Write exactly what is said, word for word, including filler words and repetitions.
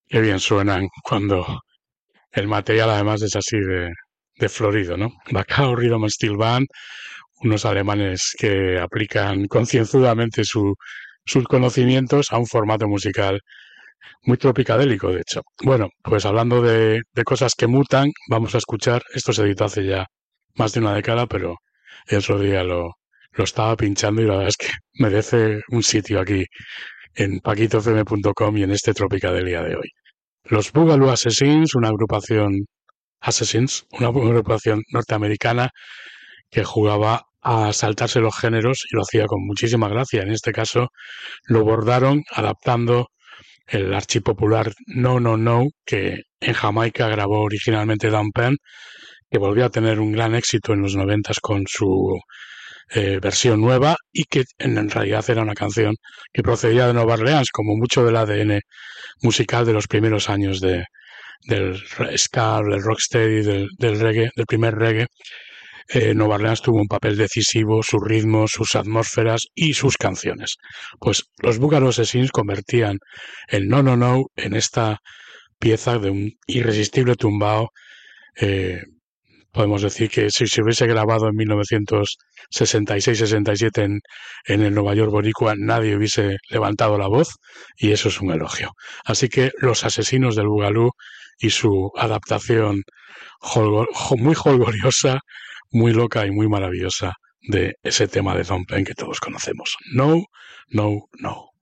Qué bien suenan cuando el material además es así de, de florido, ¿no? Bacao Rhythm and Steel Band, unos alemanes que aplican concienzudamente su, sus conocimientos a un formato musical muy tropicadélico, de hecho. Bueno, pues hablando de, de cosas que mutan, vamos a escuchar, esto se editó hace ya más de una década, pero el otro día lo, lo estaba pinchando y la verdad es que merece un sitio aquí en paquito f m punto com y en este Tropicadelia de hoy. Los Boogaloo Assassins, una agrupación Assassins, una agrupación norteamericana que jugaba a saltarse los géneros y lo hacía con muchísima gracia. En este caso lo bordaron adaptando el archipopular No No No que en Jamaica grabó originalmente Dan Penn, que volvió a tener un gran éxito en los noventas con su eh, versión nueva y que en realidad era una canción que procedía de Nueva Orleans, como mucho del A D N musical de los primeros años de, del ska, del rocksteady, del, del reggae, del primer reggae. Eh, Nueva Orleans tuvo un papel decisivo, sus ritmos, sus atmósferas y sus canciones. Pues los Boogaloo Assassins convertían el No No No en esta pieza de un irresistible tumbao. Eh, podemos decir que si se hubiese grabado en mil novecientos sesenta y seis sesenta y siete en, en el Nueva York boricua, nadie hubiese levantado la voz y eso es un elogio. Así que Los Asesinos del Boogaloo y su adaptación holgo, muy holgoriosa, muy loca y muy maravillosa de ese tema de Tom Penn que todos conocemos. No, no, no.